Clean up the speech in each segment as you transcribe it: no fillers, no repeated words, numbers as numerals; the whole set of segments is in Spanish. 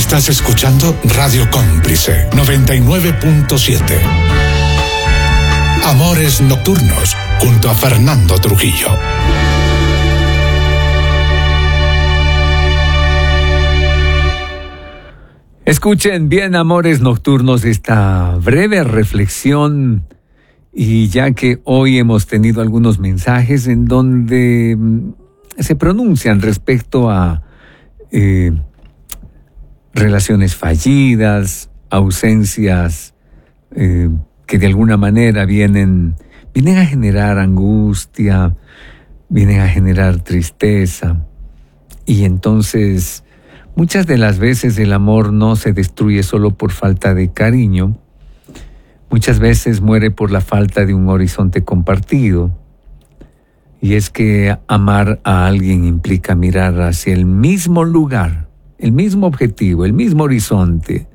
Estás escuchando Radio Cómplice 99.7. Amores Nocturnos, junto a Fernando Trujillo. Escuchen bien, Amores Nocturnos, esta breve reflexión, y ya que hoy hemos tenido algunos mensajes en donde se pronuncian respecto a relaciones fallidas, ausencias que de alguna manera vienen a generar angustia, vienen a generar tristeza, y entonces muchas de las veces el amor no se destruye solo por falta de cariño, muchas veces muere por la falta de un horizonte compartido. Y es que amar a alguien implica mirar hacia el mismo lugar, el mismo objetivo, el mismo horizonte.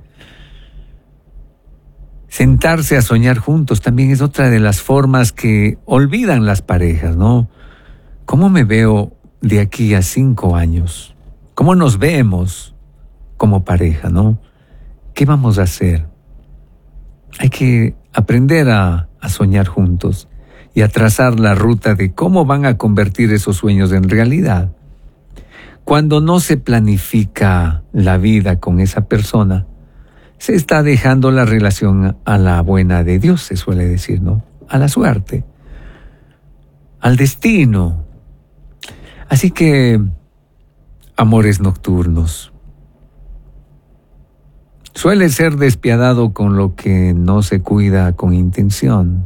Sentarse a soñar juntos también es otra de las formas que olvidan las parejas, ¿no? ¿Cómo me veo de aquí a 5 años? ¿Cómo nos vemos como pareja, no? ¿Qué vamos a hacer? Hay que aprender a soñar juntos y a trazar la ruta de cómo van a convertir esos sueños en realidad. Cuando no se planifica la vida con esa persona, se está dejando la relación a la buena de Dios, se suele decir, ¿no? A la suerte, al destino. Así que, amores nocturnos, suele ser despiadado con lo que no se cuida con intención.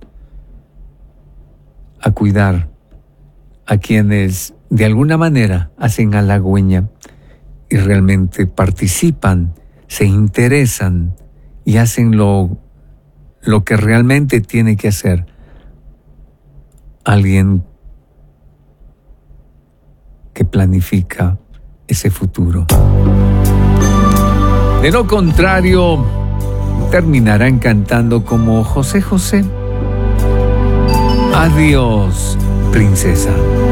A cuidar a quienes de alguna manera hacen halagüeña y realmente participan, se interesan y hacen lo que realmente tiene que hacer alguien que planifica ese futuro. De lo contrario, terminarán cantando como José José. Adiós, princesa.